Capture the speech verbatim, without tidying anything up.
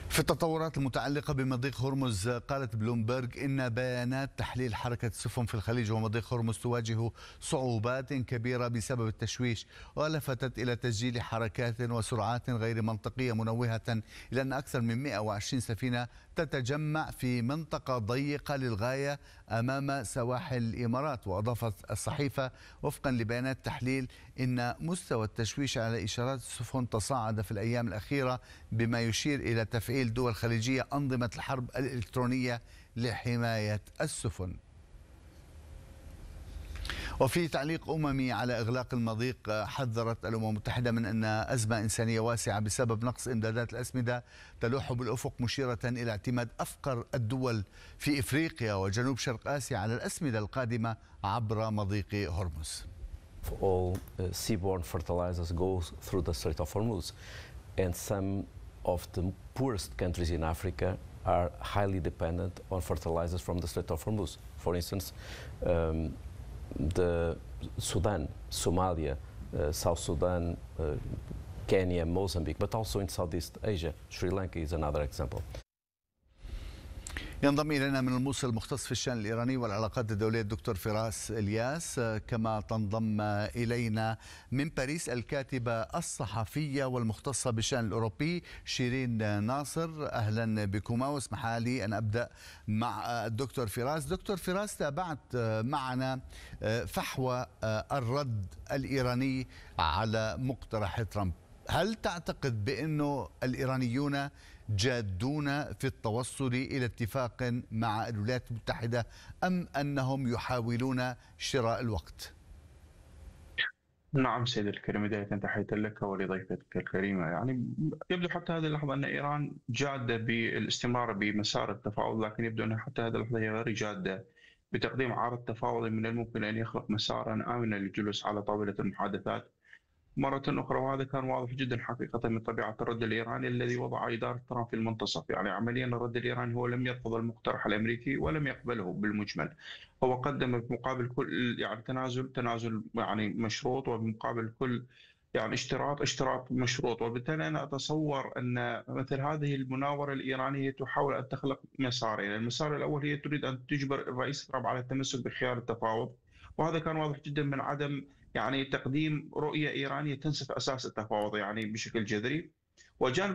في التطورات المتعلقة بمضيق هرمز، قالت بلومبرغ إن بيانات تحليل حركة السفن في الخليج ومضيق هرمز تواجه صعوبات كبيرة بسبب التشويش، ولفتت إلى تسجيل حركات وسرعات غير منطقية، منوهة إلى أن أكثر من مئة وعشرين سفينة تتجمع في منطقة ضيقة للغاية أمام سواحل الإمارات. وأضافت الصحيفة وفقا لبيانات تحليل إن مستوى التشويش على إشارات السفن تصاعد في الأيام الأخيرة، بما يشير إلى تفعيل دول خليجية أنظمة الحرب الإلكترونية لحماية السفن. وفي تعليق أممي على إغلاق المضيق، حذرت الأمم المتحدة من أن أزمة إنسانية واسعة بسبب نقص إمدادات الأسمدة تلوح بالأفق، مشيرة إلى اعتماد أفقر الدول في إفريقيا وجنوب شرق آسيا على الأسمدة القادمة عبر مضيق هرمز. All uh, seaborne fertilizers go through the Strait of Hormuz, and some of the poorest countries in Africa are highly dependent on fertilizers from the Strait of Hormuz. For instance, um, the Sudan, Somalia, uh, South Sudan, uh, Kenya, Mozambique, but also in Southeast Asia. Sri Lanka is another example. ينضم إلينا من الموصل المختص في الشأن الإيراني والعلاقات الدولية الدكتور فراس إلياس، كما تنضم إلينا من باريس الكاتبة الصحفية والمختصة بالشأن الأوروبي شيرين ناصر. أهلا بكما، واسمح لي أن أبدأ مع الدكتور فراس. دكتور فراس، تابعت معنا فحوى الرد الإيراني على مقترح ترامب. هل تعتقد بأنه الإيرانيون جادون في التوصل إلى اتفاق مع الولايات المتحدة، أم أنهم يحاولون شراء الوقت؟ نعم سيد الكريم، بداية تحية لك ولضيفتك الكريمة. يعني يبدو حتى هذه اللحظة أن إيران جادة بالاستمرار بمسار التفاوض، لكن يبدو أنها حتى هذه اللحظة هي غير جادة بتقديم عرض تفاوضي من الممكن أن يخلق مسارا آمنا للجلوس على طاولة المحادثات مرة أخرى. وهذا كان واضح جدا حقيقة من طبيعة الرد الإيراني الذي وضع إدارة ترامب في المنتصف. يعني عمليا الرد الإيراني هو لم يرفض المقترح الأمريكي ولم يقبله بالمجمل، هو قدم بمقابل كل يعني تنازل تنازل يعني مشروط، وبمقابل كل يعني اشتراط اشتراط مشروط. وبالتالي أنا أتصور أن مثل هذه المناورة الإيرانية تحاول أن تخلق مسارين. المسار الأول هي تريد أن تجبر الرئيس ترامب على التمسك بخيار التفاوض، وهذا كان واضح جدا من عدم يعني تقديم رؤية إيرانية تنسف أساس التفاوض يعني بشكل جذري. وجانب